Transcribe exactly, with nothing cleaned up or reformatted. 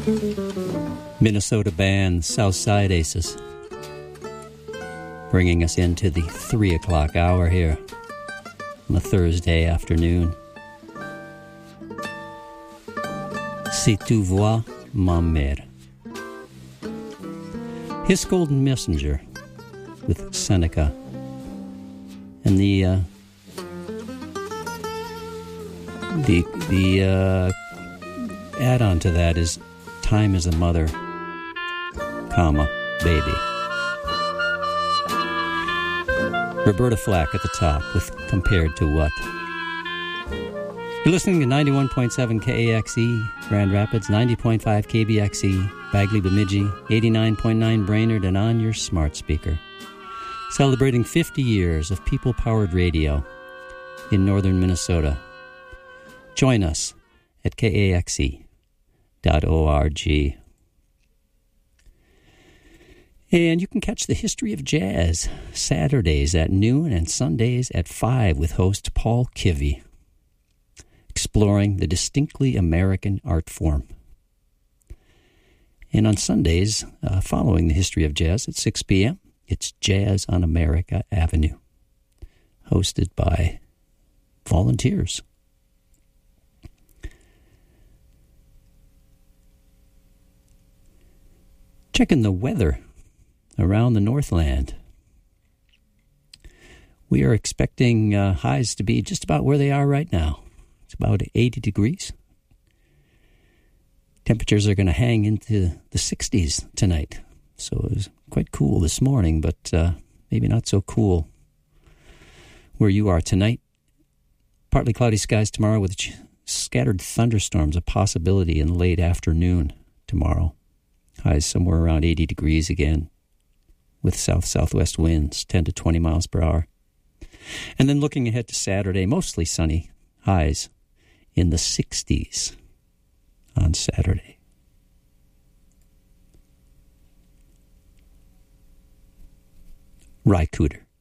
Minnesota band Southside Aces, bringing us into the three o'clock hour here on a Thursday afternoon. Si tu vois ma mère. His Golden Messenger with Seneca. And the uh, the the uh, add-on to that is Time is a Mother, comma, Baby. Roberta Flack at the top with Compared to What. You're listening to ninety-one point seven K A X E, Grand Rapids, ninety point five K B X E, Bagley Bemidji, eighty-nine point nine Brainerd, and on your smart speaker. Celebrating fifty years of people-powered radio in northern Minnesota. Join us at K A X E dot org. And you can catch the History of Jazz Saturdays at noon and Sundays at five with host Paul Kivy, exploring the distinctly American art form. And on Sundays, uh, following the History of Jazz at six p.m., it's Jazz on America Avenue, hosted by volunteers. Checking the weather around the Northland. We are expecting uh, highs to be just about where they are right now. It's about eighty degrees. Temperatures are going to hang into the sixties tonight. So it was quite cool this morning, but uh, maybe not so cool where you are tonight. Partly cloudy skies tomorrow with ch- scattered thunderstorms, a possibility in late afternoon tomorrow. Highs somewhere around eighty degrees again with south-southwest winds, ten to twenty miles per hour. And then looking ahead to Saturday, mostly sunny, highs in the sixties on Saturday. Ry Cooder.